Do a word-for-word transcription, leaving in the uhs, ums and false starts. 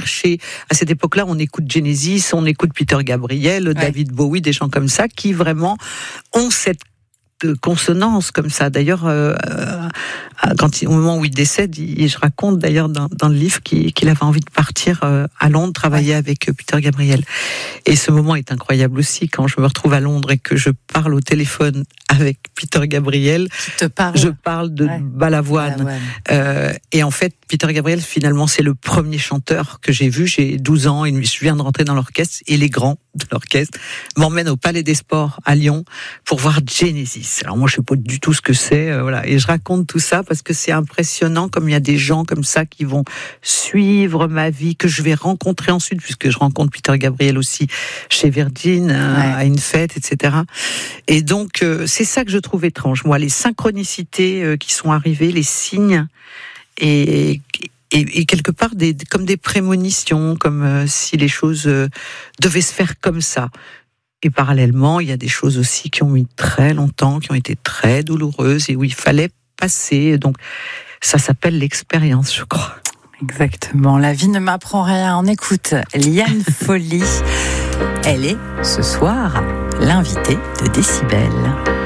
chercher. À cette époque-là, on écoute Genesis, on écoute Peter Gabriel, ouais. David Bowie, des gens comme ça qui vraiment ont cette de consonance comme ça. D'ailleurs, euh, quand il, au moment où il décède, il, je raconte d'ailleurs dans, dans le livre qu'il, qu'il avait envie de partir euh, à Londres travailler ouais. avec Peter Gabriel. Et ce moment est incroyable aussi quand je me retrouve à Londres et que je parle au téléphone avec Peter Gabriel. Qui te parle. Je parle de ouais. Balavoine. Balavoine. Euh, et en fait, Peter Gabriel, finalement, c'est le premier chanteur que j'ai vu. J'ai douze ans et je viens de rentrer dans l'orchestre et les grands de l'orchestre m'emmènent au Palais des Sports à Lyon pour voir Genesis. Alors moi, je sais pas du tout ce que c'est, euh, voilà. Et je raconte tout ça parce que c'est impressionnant comme il y a des gens comme ça qui vont suivre ma vie, que je vais rencontrer ensuite, puisque je rencontre Peter Gabriel aussi chez Virgin, hein, ouais. à une fête, et cetera. Et donc, euh, c'est ça que je trouve étrange. Moi, les synchronicités euh, qui sont arrivées, les signes, et, et, et quelque part des, comme des prémonitions, comme euh, si les choses euh, devaient se faire comme ça. Et parallèlement, il y a des choses aussi qui ont mis très longtemps, qui ont été très douloureuses et où il fallait passer. Donc, ça s'appelle l'expérience, je crois. Exactement. La vie ne m'apprend rien. On écoute Liane Folly. Elle est, ce soir, l'invitée de Décibel.